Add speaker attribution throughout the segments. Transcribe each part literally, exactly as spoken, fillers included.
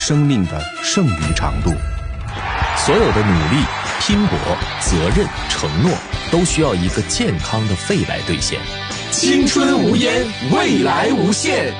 Speaker 1: 生命的剩余长度。所有的努力、拼搏、责任、承诺，都需要一个健康的肺来兑现。
Speaker 2: 青春无烟，未来无限。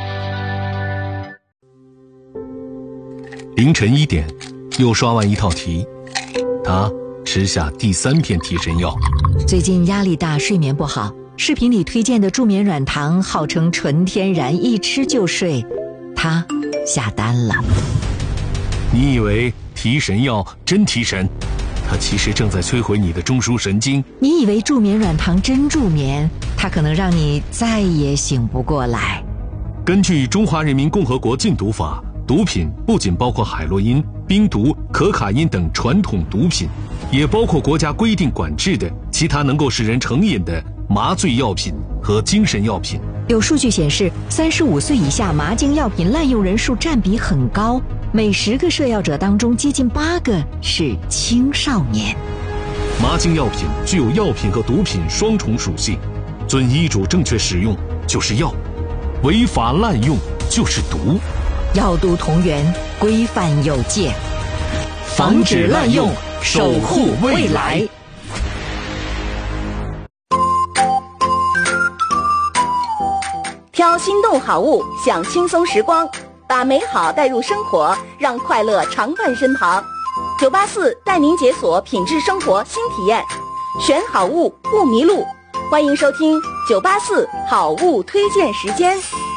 Speaker 3: 凌晨一点，又刷完一套题，他吃下第三片提神药。
Speaker 4: 最近压力大，睡眠不好，视频里推荐的助眠软糖号称纯天然，一吃就睡，他下单了。
Speaker 3: 你以为提神药真提神，它其实正在摧毁你的中枢神经。
Speaker 4: 你以为助眠软糖真助眠，它可能让你再也醒不过来。
Speaker 3: 根据《中华人民共和国禁毒法》，毒品不仅包括海洛因、冰毒、可卡因等传统毒品，也包括国家规定管制的其他能够使人成瘾的麻醉药品和精神药品。
Speaker 4: 有数据显示，三十五岁以下麻精药品滥用人数占比很高，每十个摄药者当中，接近八个是青少年。
Speaker 3: 麻精药品具有药品和毒品双重属性，遵医嘱正确使用就是药，违法滥用就是毒。
Speaker 4: 药毒同源，规范有界，
Speaker 2: 防止滥用，守护未来。
Speaker 5: 挑心动好物，享轻松时光，把美好带入生活，让快乐常伴身旁。九八四带您解锁品质生活新体验，选好物不迷路。欢迎收听九八四好物推荐时间。